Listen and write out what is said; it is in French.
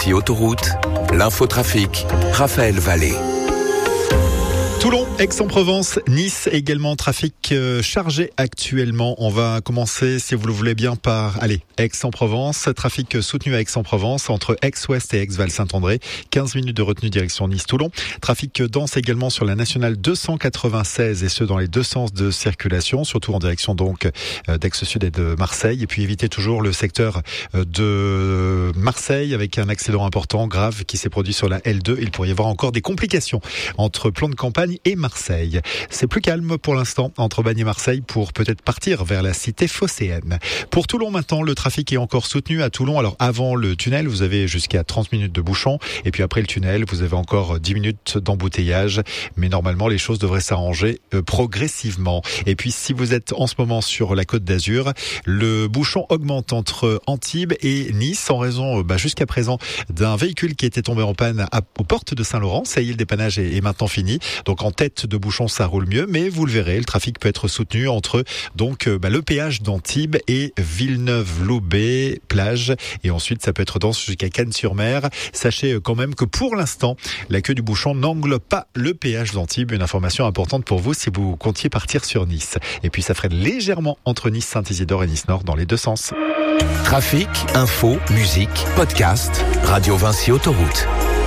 Vinci Autoroute, l'infotrafic, Raphaël Vallée. Toulon, Aix-en-Provence, Nice également, trafic chargé actuellement. On va commencer, si vous le voulez bien, par Aix-en-Provence. Trafic soutenu à Aix-en-Provence entre Aix-Ouest et Aix-Val-Saint-André. 15 minutes de retenue direction Nice-Toulon. Trafic dense également sur la nationale 296 et ce dans les deux sens de circulation, surtout en direction donc d'Aix-Sud et de Marseille. Et puis évitez toujours le secteur de Marseille avec un accident important, grave, qui s'est produit sur la L2. Il pourrait y avoir encore des complications entre Plan de Campagne et Marseille. C'est plus calme pour l'instant entre Bagne et Marseille pour peut-être partir vers la cité phocéenne. Pour Toulon maintenant, le trafic est encore soutenu à Toulon. Alors avant le tunnel, vous avez jusqu'à 30 minutes de bouchon et puis après le tunnel, vous avez encore 10 minutes d'embouteillage. Mais normalement, les choses devraient s'arranger progressivement. Et puis si vous êtes en ce moment sur la Côte d'Azur, le bouchon augmente entre Antibes et Nice en raison jusqu'à présent d'un véhicule qui était tombé en panne aux portes de Saint-Laurent. Ça y est, le dépannage est maintenant fini. Donc en tête de bouchon, ça roule mieux, mais vous le verrez, le trafic peut être soutenu entre le péage d'Antibes et Villeneuve-Loubet, plage, et ensuite ça peut être dense jusqu'à Cannes-sur-Mer. Sachez quand même que pour l'instant, la queue du bouchon n'englobe pas le péage d'Antibes, une information importante pour vous si vous comptiez partir sur Nice. Et puis ça freine légèrement entre Nice Saint-Isidore et Nice Nord dans les deux sens. Trafic, info, musique, podcast, Radio Vinci Autoroute.